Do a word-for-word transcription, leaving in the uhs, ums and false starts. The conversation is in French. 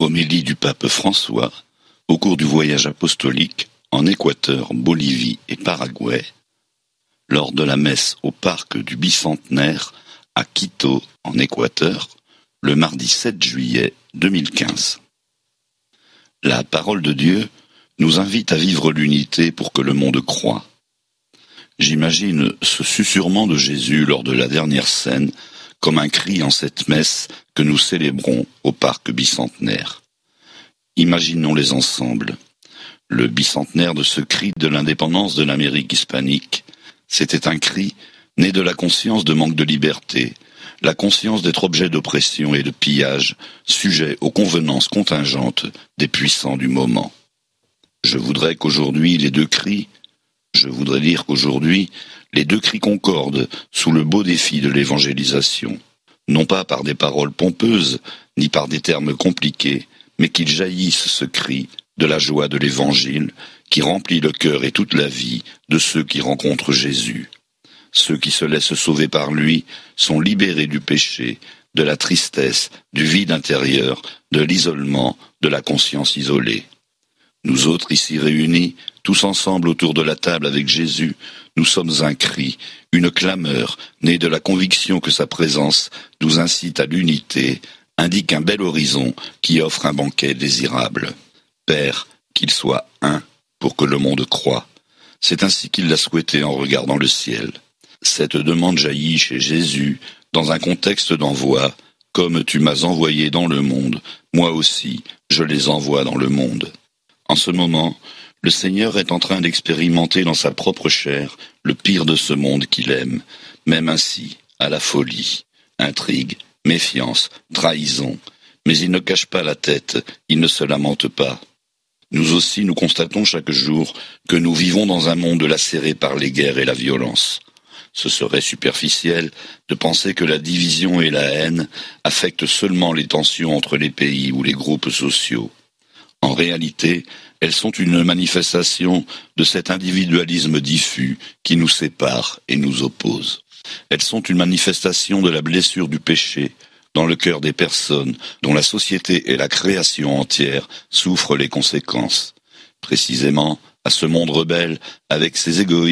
Homélie du pape François au cours du voyage apostolique en Équateur, Bolivie et Paraguay, lors de la messe au parc du Bicentenaire à Quito, en Équateur, le mardi sept juillet deux mille quinze. La parole de Dieu nous invite à vivre l'unité pour que le monde croie. J'imagine ce susurrement de Jésus lors de la dernière scène comme un cri en cette messe que nous célébrons au parc bicentenaire. Imaginons-les ensemble. Le bicentenaire de ce cri de l'indépendance de l'Amérique hispanique, c'était un cri né de la conscience de manque de liberté, la conscience d'être objet d'oppression et de pillage, sujet aux convenances contingentes des puissants du moment. Je voudrais qu'aujourd'hui les deux cris, je voudrais dire qu'aujourd'hui les deux cris concordent sous le beau défi de l'évangélisation, non pas par des paroles pompeuses, ni par des termes compliqués, mais qu'ils jaillissent ce cri de la joie de l'Évangile qui remplit le cœur et toute la vie de ceux qui rencontrent Jésus. Ceux qui se laissent sauver par lui sont libérés du péché, de la tristesse, du vide intérieur, de l'isolement, de la conscience isolée. Nous autres ici réunis, tous ensemble autour de la table avec Jésus, nous sommes un cri, une clameur née de la conviction que sa présence nous incite à l'unité, indique un bel horizon qui offre un banquet désirable. Père, qu'il soit un pour que le monde croie. C'est ainsi qu'il l'a souhaité en regardant le ciel. Cette demande jaillit chez Jésus dans un contexte d'envoi. Comme tu m'as envoyé dans le monde, moi aussi, je les envoie dans le monde. En ce moment, le Seigneur est en train d'expérimenter dans sa propre chair le pire de ce monde qu'il aime, même ainsi, à la folie, intrigue, méfiance, trahison. Mais il ne cache pas la tête, il ne se lamente pas. Nous aussi, nous constatons chaque jour que nous vivons dans un monde lacéré par les guerres et la violence. Ce serait superficiel de penser que la division et la haine affectent seulement les tensions entre les pays ou les groupes sociaux. En réalité, elles sont une manifestation de cet individualisme diffus qui nous sépare et nous oppose. Elles sont une manifestation de la blessure du péché dans le cœur des personnes dont la société et la création entière souffrent les conséquences. Précisément, à ce monde rebelle, avec ses égoïsmes,